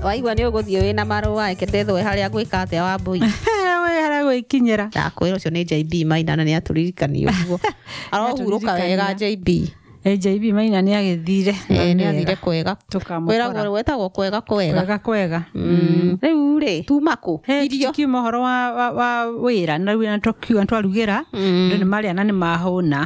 waigua nĩ ũgũthiĩ wĩna marũa eke ndethwe harĩa gwĩka atĩa wa mbui we harĩa gwĩkinyĩra ndakwĩra ũcio nĩ JB Maina na nĩ atũririkania ũguo arohurũka wega JB JB Maina nĩ agĩthire nĩ athire kwega kwĩragwo wetagwo kwega kwega rĩu rĩ tuma kũ irio kiuma ũhoro wa wĩra na rĩu tũkiuga twarugĩra andũ nĩ marĩa na nĩ mahũna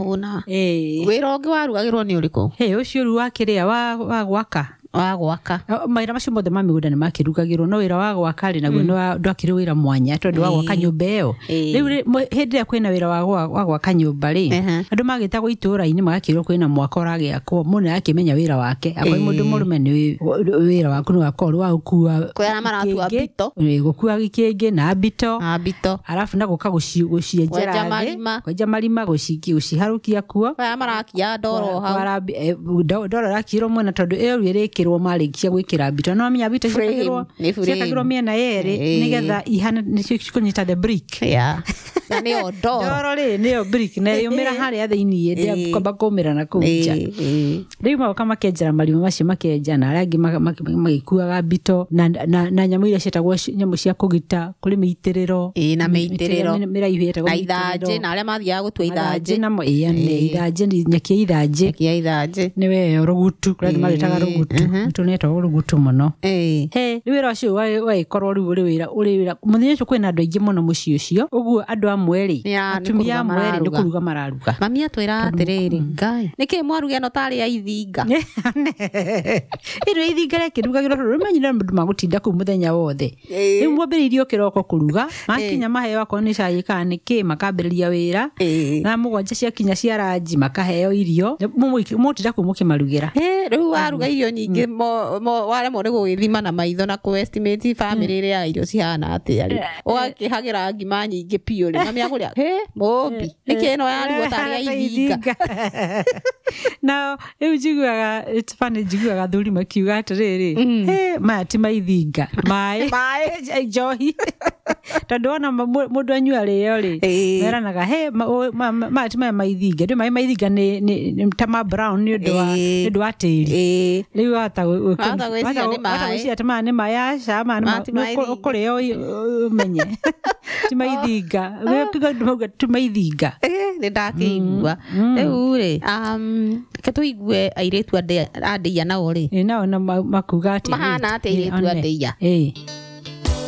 wĩra ũngĩ warugagĩrwo nĩ ũrĩkũ ũcio rĩu wakĩrĩa wa gwaka maira macio mothe ma mĩgũnda nĩ makĩrugagĩrwo no wĩra wa gwaka rĩ naguo ndwakĩrĩ wĩra mwanya tondũ wa gwaka nyũmba ĩyo rĩu hĩndĩ ĩrĩa kwĩna wĩra wa gwaka nyũmba rĩ andũ magĩtagwo itũũra-inĩ magakĩrwo kwĩna mwaka ũragĩakwo mũndũ akĩmenya wĩra wake akorwo mũndũ mũrũme nĩ wĩra waku nĩ wakorwo wa gũkua gũkua gĩkĩngĩ na mbito arabu na gũka gũcienjera kwenja marima gũciharũkia kuo marakia ndoro hau ndoro rakirwo mwena tondũ ĩyo ĩrĩkĩrwo marĩkia gwĩkĩra mbito no menya mbito ciakagĩrwo mĩena yerĩ nĩgetha ihana nĩcio the brick na nĩyo ndoro rĩ nĩyo brick na yũmĩra harĩa thĩinĩ ĩndĩ kwamba kũmĩra na kũu nja rĩu magoka makenjera marima macio makenja na arĩa angĩ magĩkuaga mbito na nyamũ iria ciĩtagwo nyamũ cia kũgita kũrĩ mĩitĩrĩro na mĩitĩrĩro mĩraihu ĩtagwo na ithanjĩ na arĩa mathiaga gũtua ithanjĩ namo ithanjĩ nyakia ithanjĩ nĩwe rũgutu kũrĩa marĩtaga rũgutu tunetagwo rũgutu mũno rĩu wĩra ũcio wagĩkorwo rĩu ũrĩ wĩra mũthenya ũcio kwĩna andũ aingĩ mũno mũciĩ ũcio ũguo andũ amwe rĩ atumia amwe rĩ nĩ kũruga mararuga mami atwĩra atĩrĩrĩ ngai nĩkĩ mwaruga ĩno tarĩ ya ithinga ĩno ithinga rĩkĩrugagĩrwo rĩu menyire andũ magũtinda kũu mũthenya wothe rĩu mwambĩrĩirio kĩroko kũruga makinya maheo akorwo nĩ cai kana nĩkĩ makambĩrĩria wĩra na mũgwanja ciakinya cia ranji makaheo irio mũtinda kũu mũkĩmarugĩra rĩu waruga irio nyingĩ waremwo nĩ gũgĩthima na maitho na kũ-estimate famĩlĩ ĩrĩa ya irio cihana atĩa rĩ ũgakĩhagĩra ngima nyingĩ piũ rĩ mami agũrĩa mũmbi nĩkĩ ĩno yarugwo tarĩ ya ithinga na rĩu njiguaga it's funny njiguaga thuri makiuga atĩrĩrĩ maya ti maithinga maĩ njohi tondũ ona mũndũ anyua rĩo rĩ meranaga maya ti maya maithinga ndĩ maĩ maithinga nĩ ta ma brown nĩ ũndũ wa tĩri rĩu wahota gwĩciria atĩ maya nĩ maĩ aca ũkũrĩo ũmenye ti maithinga ti maithinga nĩ ndakĩigua rĩu rĩ ke tũigue airĩtu a ndĩia nao rĩ nao makuga atĩ mahana atĩ airĩtu a ndĩia